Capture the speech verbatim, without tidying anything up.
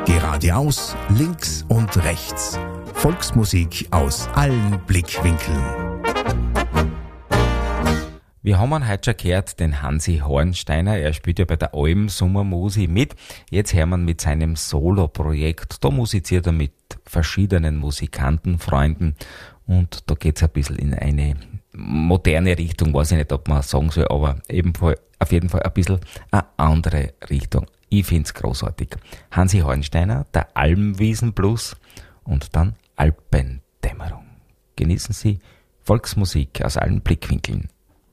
Geradeaus, links und rechts. Volksmusik aus allen Blickwinkeln. Wir haben ihn heute schon gehört, den Hansi Hornsteiner. Er spielt ja bei der Alm Sommermusi mit. Jetzt hören wir ihn mit seinem Solo-Projekt. Da musiziert er mit verschiedenen Musikanten, Freunden. Und da geht's ein bisschen in eine moderne Richtung. Weiß ich nicht, ob man sagen soll, aber ebenfalls, auf jeden Fall ein bisschen eine andere Richtung. Ich find's großartig. Hansi Hornsteiner, der Almwiesen-Blues und dann Alpendämmerung. Genießen Sie Volksmusik aus allen Blickwinkeln.